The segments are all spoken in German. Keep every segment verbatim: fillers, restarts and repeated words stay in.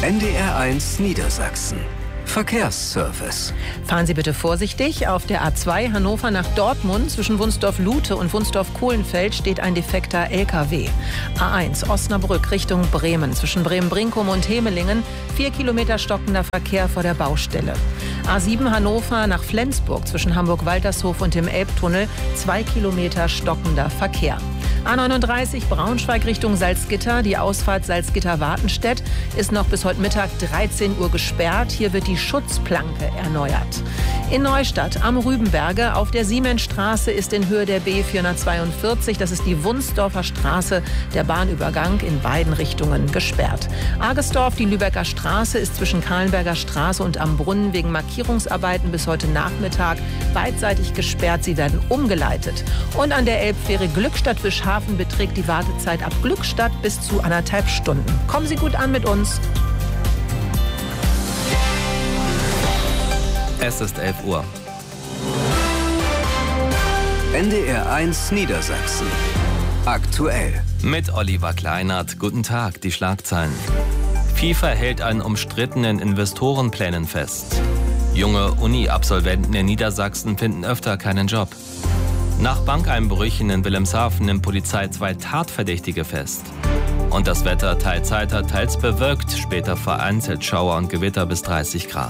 N D R eins Niedersachsen. Verkehrsservice. Fahren Sie bitte vorsichtig. Auf der A zwei Hannover nach Dortmund zwischen Wunsdorf-Lute und Wunsdorf-Kohlenfeld steht ein defekter L K W. A eins Osnabrück Richtung Bremen zwischen Bremen-Brinkum und Hemelingen. Vier Kilometer stockender Verkehr vor der Baustelle. A sieben Hannover nach Flensburg zwischen Hamburg-Waltershof und dem Elbtunnel. Zwei Kilometer stockender Verkehr. A neununddreißig Braunschweig Richtung Salzgitter. Die Ausfahrt Salzgitter-Wartenstedt ist noch bis heute Mittag dreizehn Uhr gesperrt. Hier wird die Schutzplanke erneuert. In Neustadt am Rübenberge auf der Siemensstraße ist in Höhe der B vierhundertzweiundvierzig, das ist die Wunsdorfer Straße, der Bahnübergang in beiden Richtungen gesperrt. Argesdorf, die Lübecker Straße, ist zwischen Kahlenberger Straße und Am Brunnen wegen Markierungsarbeiten bis heute Nachmittag beidseitig gesperrt. Sie werden umgeleitet. Und an der Elbfähre Glückstadt-Wischhafen beträgt die Wartezeit ab Glückstadt bis zu anderthalb Stunden. Kommen Sie gut an mit uns. Es ist elf Uhr. N D R eins Niedersachsen. Aktuell. Mit Oliver Kleinert. Guten Tag, die Schlagzeilen. FIFA hält an umstrittenen Investorenplänen fest. Junge Uni-Absolventen in Niedersachsen finden öfter keinen Job. Nach Bankeinbrüchen in Wilhelmshaven nimmt Polizei zwei Tatverdächtige fest. Und das Wetter teils heiter, teils bewölkt, später vereinzelt Schauer und Gewitter bis dreißig Grad.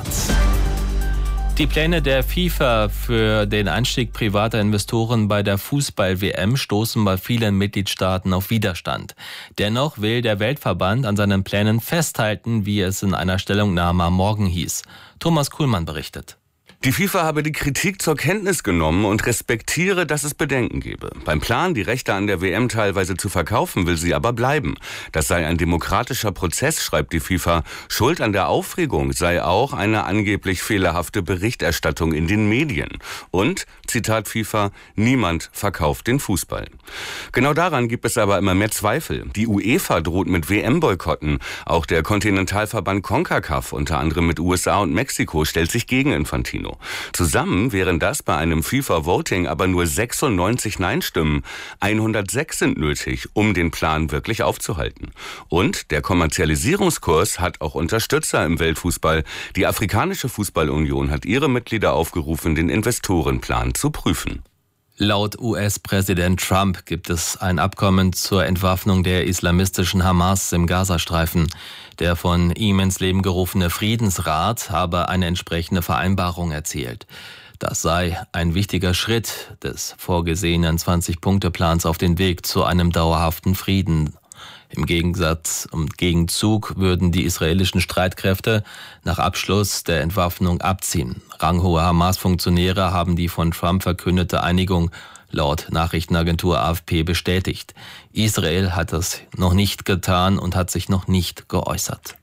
Die Pläne der FIFA für den Einstieg privater Investoren bei der Fußball-W M stoßen bei vielen Mitgliedstaaten auf Widerstand. Dennoch will der Weltverband an seinen Plänen festhalten, wie es in einer Stellungnahme am Morgen hieß. Thomas Kuhlmann berichtet. Die FIFA habe die Kritik zur Kenntnis genommen und respektiere, dass es Bedenken gebe. Beim Plan, die Rechte an der W M teilweise zu verkaufen, will sie aber bleiben. Das sei ein demokratischer Prozess, schreibt die FIFA. Schuld an der Aufregung sei auch eine angeblich fehlerhafte Berichterstattung in den Medien. Und, Zitat FIFA, niemand verkauft den Fußball. Genau daran gibt es aber immer mehr Zweifel. Die UEFA droht mit W M-Boykotten. Auch der Kontinentalverband CONCACAF, unter anderem mit U S A und Mexiko, stellt sich gegen Infantino. Zusammen wären das bei einem FIFA-Voting aber nur sechsundneunzig Nein-Stimmen. hundertsechs sind nötig, um den Plan wirklich aufzuhalten. Und der Kommerzialisierungskurs hat auch Unterstützer im Weltfußball. Die Afrikanische Fußballunion hat ihre Mitglieder aufgerufen, den Investorenplan zu prüfen. Laut U S-Präsident Trump gibt es ein Abkommen zur Entwaffnung der islamistischen Hamas im Gazastreifen. Der von ihm ins Leben gerufene Friedensrat habe eine entsprechende Vereinbarung erzielt. Das sei ein wichtiger Schritt des vorgesehenen zwanzig-Punkte-Plans auf den Weg zu einem dauerhaften Frieden. Im Gegensatz und Gegenzug würden die israelischen Streitkräfte nach Abschluss der Entwaffnung abziehen. Ranghohe Hamas-Funktionäre haben die von Trump verkündete Einigung laut Nachrichtenagentur A F P bestätigt. Israel hat das noch nicht getan und hat sich noch nicht geäußert.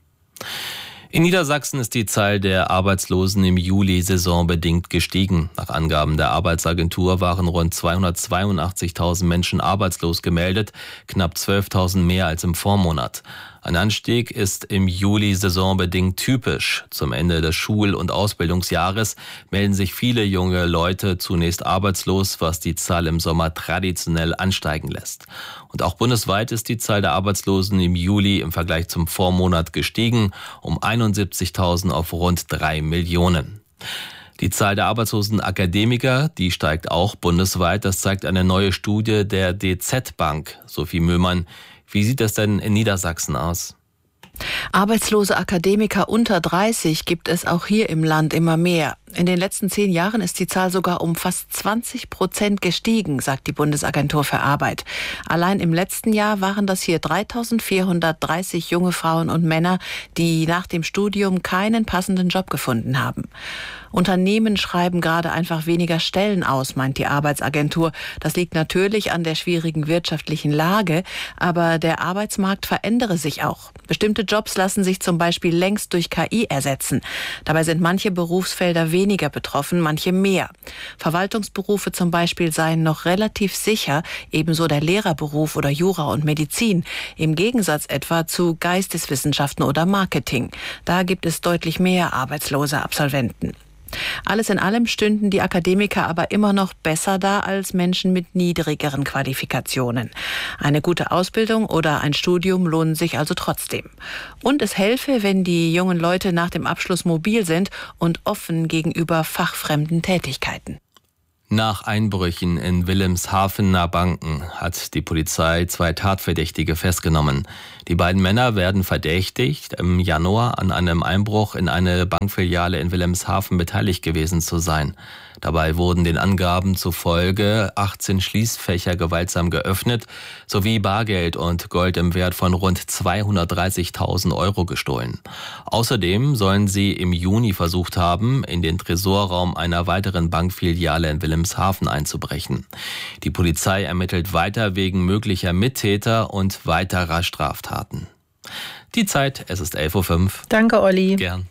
In Niedersachsen ist die Zahl der Arbeitslosen im Juli saisonbedingt gestiegen. Nach Angaben der Arbeitsagentur waren rund zweihundertzweiundachtzigtausend Menschen arbeitslos gemeldet, knapp zwölftausend mehr als im Vormonat. Ein Anstieg ist im Juli saisonbedingt typisch. Zum Ende des Schul- und Ausbildungsjahres melden sich viele junge Leute zunächst arbeitslos, was die Zahl im Sommer traditionell ansteigen lässt. Und auch bundesweit ist die Zahl der Arbeitslosen im Juli im Vergleich zum Vormonat gestiegen, um einundsiebzigtausend auf rund drei Millionen. Die Zahl der arbeitslosen Akademiker, die steigt auch bundesweit. Das zeigt eine neue Studie der D Z Bank. Sophie Möhmann, wie sieht das denn in Niedersachsen aus? Arbeitslose Akademiker unter dreißig gibt es auch hier im Land immer mehr. In den letzten zehn Jahren ist die Zahl sogar um fast zwanzig Prozent gestiegen, sagt die Bundesagentur für Arbeit. Allein im letzten Jahr waren das hier dreitausendvierhundertdreißig junge Frauen und Männer, die nach dem Studium keinen passenden Job gefunden haben. Unternehmen schreiben gerade einfach weniger Stellen aus, meint die Arbeitsagentur. Das liegt natürlich an der schwierigen wirtschaftlichen Lage, aber der Arbeitsmarkt verändere sich auch. Bestimmte Jobs lassen sich zum Beispiel längst durch K I ersetzen. Dabei sind manche Berufsfelder weniger betroffen, manche mehr. Verwaltungsberufe zum Beispiel seien noch relativ sicher, ebenso der Lehrerberuf oder Jura und Medizin, im Gegensatz etwa zu Geisteswissenschaften oder Marketing. Da gibt es deutlich mehr arbeitslose Absolventen. Alles in allem stünden die Akademiker aber immer noch besser da als Menschen mit niedrigeren Qualifikationen. Eine gute Ausbildung oder ein Studium lohnen sich also trotzdem. Und es helfe, wenn die jungen Leute nach dem Abschluss mobil sind und offen gegenüber fachfremden Tätigkeiten. Nach Einbrüchen in Wilhelmshavener Banken hat die Polizei zwei Tatverdächtige festgenommen. Die beiden Männer werden verdächtigt, im Januar an einem Einbruch in eine Bankfiliale in Wilhelmshaven beteiligt gewesen zu sein. Dabei wurden den Angaben zufolge achtzehn Schließfächer gewaltsam geöffnet, sowie Bargeld und Gold im Wert von rund zweihundertdreißigtausend Euro gestohlen. Außerdem sollen sie im Juni versucht haben, in den Tresorraum einer weiteren Bankfiliale in Wilhelmshaven einzubrechen. Die Polizei ermittelt weiter wegen möglicher Mittäter und weiterer Straftaten. Die Zeit, es ist elf Uhr fünf. Danke, Olli. Gern.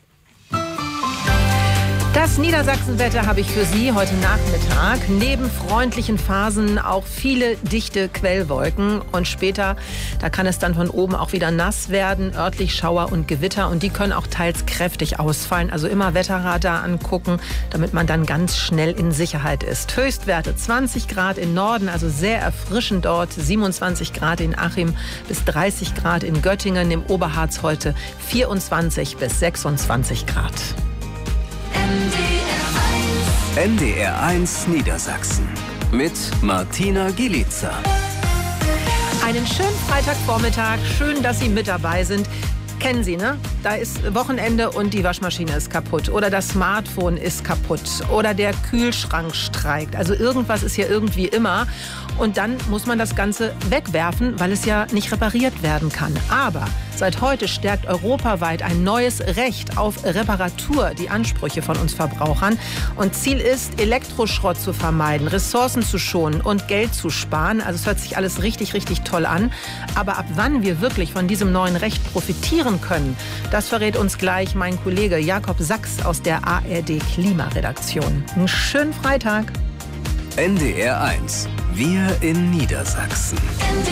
Das Niedersachsenwetter habe ich für Sie heute Nachmittag. Neben freundlichen Phasen auch viele dichte Quellwolken. Und später, da kann es dann von oben auch wieder nass werden, örtlich Schauer und Gewitter. Und die können auch teils kräftig ausfallen. Also immer Wetterradar angucken, damit man dann ganz schnell in Sicherheit ist. Höchstwerte zwanzig Grad im Norden, also sehr erfrischend dort. siebenundzwanzig Grad in Achim bis dreißig Grad in Göttingen. Im Oberharz heute vierundzwanzig bis sechsundzwanzig Grad. N D R eins Niedersachsen mit Martina Gielitzer. Einen schönen Freitagvormittag. Schön, dass Sie mit dabei sind. Kennen Sie, ne? Da ist Wochenende und die Waschmaschine ist kaputt. Oder das Smartphone ist kaputt. Oder der Kühlschrank streikt. Also irgendwas ist ja irgendwie immer. Und dann muss man das Ganze wegwerfen, weil es ja nicht repariert werden kann. Aber seit heute stärkt europaweit ein neues Recht auf Reparatur die Ansprüche von uns Verbrauchern. Und Ziel ist, Elektroschrott zu vermeiden, Ressourcen zu schonen und Geld zu sparen. Also es hört sich alles richtig, richtig toll an. Aber ab wann wir wirklich von diesem neuen Recht profitieren können, das verrät uns gleich mein Kollege Jakob Sachs aus der A R D Klimaredaktion. Einen schönen Freitag. N D R eins. Wir in Niedersachsen.